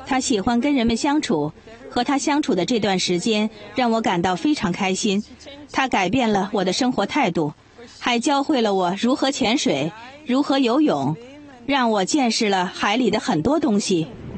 他喜欢跟人们相处，和他相处的这段时间让我感到非常开心。他改变了我的生活态度，还教会了我如何潜水，如何游泳，让我见识了海里的很多东西。